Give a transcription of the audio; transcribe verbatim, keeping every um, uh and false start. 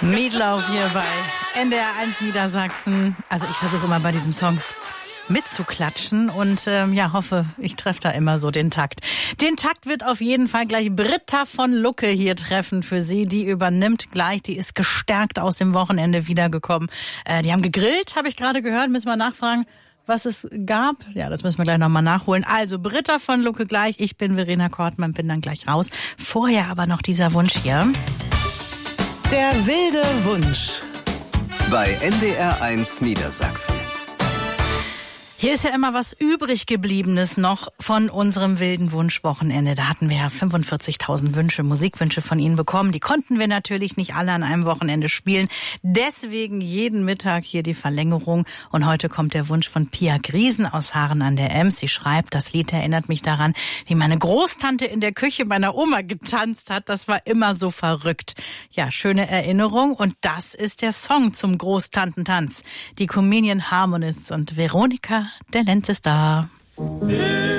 Meatloaf hier bei N D R eins Niedersachsen. Also ich versuche immer bei diesem Song mitzuklatschen und ähm, ja, hoffe, ich treffe da immer so den Takt. Den Takt wird auf jeden Fall gleich Britta von Lucke hier treffen für Sie. Die übernimmt gleich, die ist gestärkt aus dem Wochenende wiedergekommen. Äh, die haben gegrillt, habe ich gerade gehört, müssen wir nachfragen, was es gab. Ja, das müssen wir gleich nochmal nachholen. Also Britta von Lucke gleich, ich bin Verena Kortmann, bin dann gleich raus. Vorher aber noch dieser Wunsch hier. Der wilde Wunsch. Bei N D R eins Niedersachsen. Hier ist ja immer was übrig gebliebenes noch von unserem wilden Wunschwochenende. Da hatten wir ja fünfundvierzigtausend Wünsche, Musikwünsche von Ihnen bekommen. Die konnten wir natürlich nicht alle an einem Wochenende spielen. Deswegen jeden Mittag hier die Verlängerung. Und heute kommt der Wunsch von Pia Griesen aus Haaren an der Ems. Sie schreibt, das Lied erinnert mich daran, wie meine Großtante in der Küche meiner Oma getanzt hat. Das war immer so verrückt. Ja, schöne Erinnerung. Und das ist der Song zum Großtantentanz. Die Comedian Harmonists und Veronika der Lenz ist da.